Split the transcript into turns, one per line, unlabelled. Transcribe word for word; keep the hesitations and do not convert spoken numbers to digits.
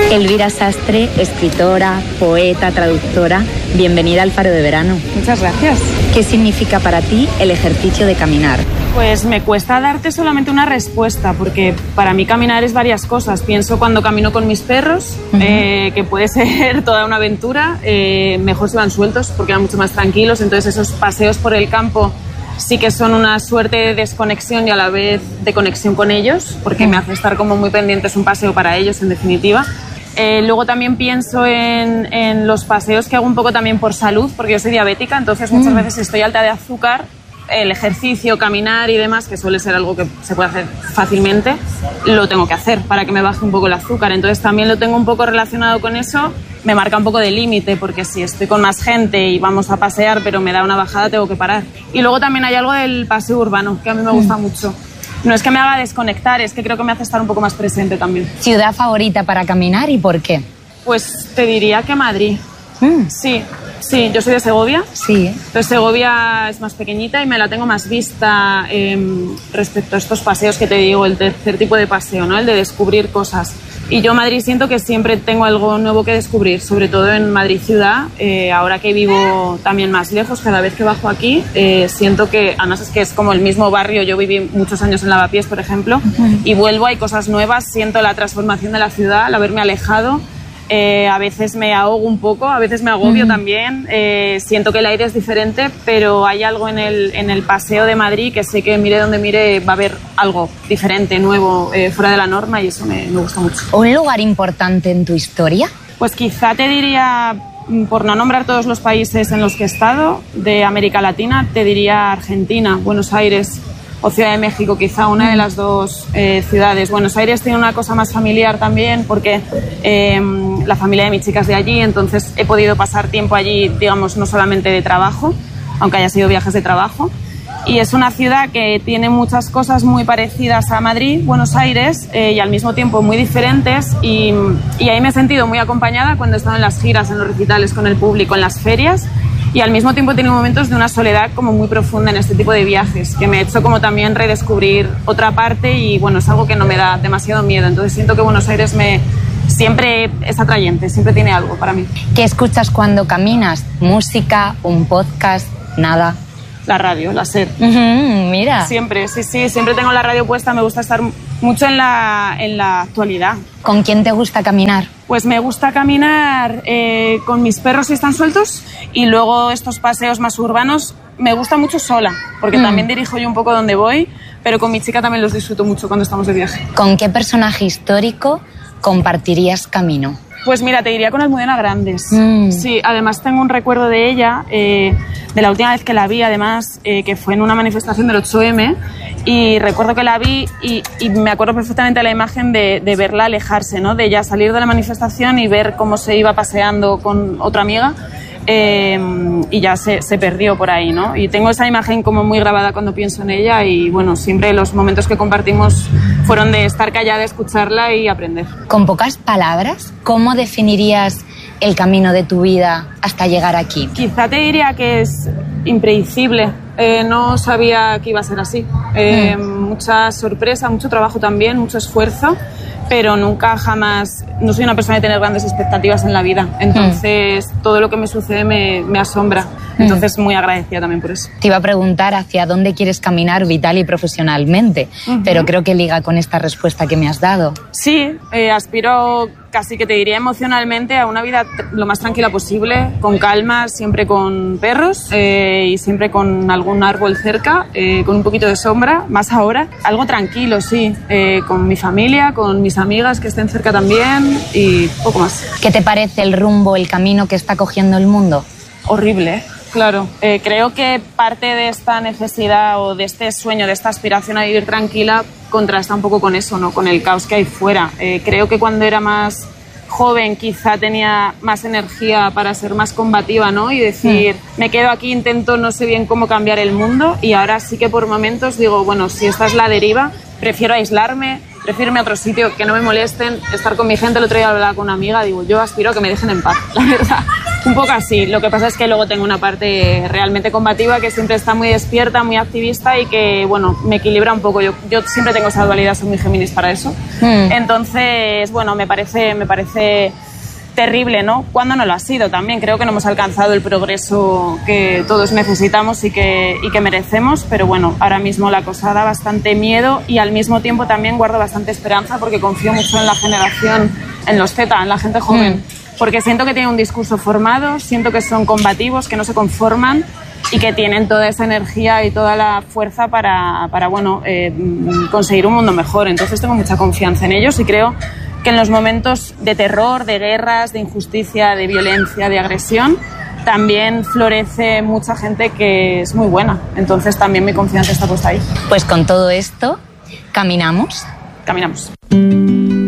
Elvira Sastre, escritora, poeta, traductora, bienvenida al Faro de Verano.
Muchas gracias.
¿Qué significa para ti el ejercicio de caminar?
Pues me cuesta darte solamente una respuesta, porque para mí caminar es varias cosas. Pienso cuando camino con mis perros, uh-huh. eh, que puede ser toda una aventura, eh, mejor si van sueltos porque van mucho más tranquilos, entonces esos paseos por el campo sí que son una suerte de desconexión y a la vez de conexión con ellos, porque uh-huh. me hace estar como muy pendiente, es un paseo para ellos en definitiva. Eh, luego también pienso en, en los paseos que hago un poco también por salud, porque yo soy diabética, entonces muchas mm. veces estoy alta de azúcar, el ejercicio, caminar y demás, que suele ser algo que se puede hacer fácilmente, lo tengo que hacer para que me baje un poco el azúcar. Entonces también lo tengo un poco relacionado con eso, me marca un poco de límite, porque si estoy con más gente y vamos a pasear, pero me da una bajada, tengo que parar. Y luego también hay algo del paseo urbano, que a mí me gusta mm. mucho. No es que me haga desconectar, es que creo que me hace estar un poco más presente también.
¿Ciudad favorita para caminar y por qué?
Pues te diría que Madrid. Mm. Sí, sí, yo soy de Segovia.
Sí.
Entonces Segovia es más pequeñita y me la tengo más vista eh, respecto a estos paseos que te digo, el tercer tipo de paseo, ¿no? El de descubrir cosas. Y yo Madrid siento que siempre tengo algo nuevo que descubrir, sobre todo en Madrid ciudad. Eh, ahora que vivo también más lejos, cada vez que bajo aquí, eh, siento que, además es que es como el mismo barrio, yo viví muchos años en Lavapiés, por ejemplo, uh-huh. y vuelvo, hay cosas nuevas, siento la transformación de la ciudad, al haberme alejado. Eh, a veces me ahogo un poco, a veces me agobio mm. también, eh, siento que el aire es diferente, pero hay algo en el, en el paseo de Madrid que sé que mire donde mire va a haber algo diferente, nuevo, eh, fuera de la norma, y eso me, me gusta mucho.
¿Un lugar importante en tu historia?
Pues quizá te diría, por no nombrar todos los países en los que he estado, de América Latina, te diría Argentina, Buenos Aires o Ciudad de México, quizá una de las dos eh, ciudades. Buenos Aires tiene una cosa más familiar también porque eh, la familia de mi chica es de allí, entonces he podido pasar tiempo allí, digamos, no solamente de trabajo, aunque haya sido viajes de trabajo. Y es una ciudad que tiene muchas cosas muy parecidas a Madrid, Buenos Aires, eh, y al mismo tiempo muy diferentes. Y, y ahí me he sentido muy acompañada cuando he estado en las giras, en los recitales con el público, en las ferias. Y al mismo tiempo he tenido momentos de una soledad como muy profunda en este tipo de viajes, que me ha hecho como también redescubrir otra parte y bueno, es algo que no me da demasiado miedo. Entonces siento que Buenos Aires me, siempre es atrayente, siempre tiene algo para mí.
¿Qué escuchas cuando caminas? ¿Música? ¿Un podcast? ¿Nada?
La radio, la SER.
Uh-huh, mira.
Siempre, sí, sí, siempre tengo la radio puesta, me gusta estar mucho en la, en la actualidad.
¿Con quién te gusta caminar?
Pues me gusta caminar eh, con mis perros si están sueltos y luego estos paseos más urbanos me gusta mucho sola, porque mm. también dirijo yo un poco donde voy, pero con mi chica también los disfruto mucho cuando estamos de viaje.
¿Con qué personaje histórico compartirías camino?
Pues mira, te diría con Almudena Grandes. Mm. Sí, además tengo un recuerdo de ella, eh, de la última vez que la vi, además, eh, que fue en una manifestación del ocho eme, y recuerdo que la vi y, y me acuerdo perfectamente de la imagen de, de verla alejarse, ¿no? De ella salir de la manifestación y ver cómo se iba paseando con otra amiga. Eh, y ya se, se perdió por ahí, ¿no? Y tengo esa imagen como muy grabada cuando pienso en ella y bueno, siempre los momentos que compartimos fueron de estar callada, escucharla y aprender.
Con pocas palabras, ¿cómo definirías el camino de tu vida hasta llegar aquí? Quizá
te diría que es impredecible. Eh, no sabía que iba a ser así. Eh, mm. Mucha sorpresa, mucho trabajo también, mucho esfuerzo, pero nunca jamás, no soy una persona de tener grandes expectativas en la vida, entonces mm. todo lo que me sucede me, me asombra, entonces muy agradecida también por eso.
Te iba a preguntar hacia dónde quieres caminar vital y profesionalmente, uh-huh. pero creo que liga con esta respuesta que me has dado.
Sí, eh, aspiro casi que te diría emocionalmente a una vida lo más tranquila posible, con calma, siempre con perros eh, y siempre con algún árbol cerca, eh, con un poquito de sombra, más ahora, algo tranquilo, sí, eh, con mi familia, con mis amigas que estén cerca también y poco más.
¿Qué te parece el rumbo, el camino que está cogiendo el mundo?
Horrible, claro. Eh, creo que parte de esta necesidad o de este sueño, de esta aspiración a vivir tranquila, contrasta un poco con eso, ¿no? Con el caos que hay fuera. Eh, creo que cuando era más joven quizá tenía más energía para ser más combativa, ¿no? Y decir, mm. me quedo aquí, intento, no sé bien cómo cambiar el mundo, y ahora sí que por momentos digo, bueno, si esta es la deriva, prefiero aislarme, prefiero irme a otro sitio, que no me molesten, estar con mi gente. El otro día hablaba con una amiga, digo, yo aspiro a que me dejen en paz, la verdad. Un poco así. Lo que pasa es que luego tengo una parte realmente combativa que siempre está muy despierta, muy activista y que, bueno, me equilibra un poco. Yo, yo siempre tengo esa dualidad, soy muy Géminis para eso. Mm. Entonces, bueno, me parece, me parece terrible, ¿no? Cuando no lo ha sido también. Creo que no hemos alcanzado el progreso que todos necesitamos y que, y que merecemos, pero bueno, ahora mismo la cosa da bastante miedo y al mismo tiempo también guardo bastante esperanza porque confío mucho en la generación, en los Z, en la gente joven. Mm. Porque siento que tienen un discurso formado, siento que son combativos, que no se conforman y que tienen toda esa energía y toda la fuerza para, para bueno, eh, conseguir un mundo mejor. Entonces tengo mucha confianza en ellos y creo que en los momentos de terror, de guerras, de injusticia, de violencia, de agresión, también florece mucha gente que es muy buena. Entonces también mi confianza está puesta ahí.
Pues con todo esto, ¿caminamos?
Caminamos.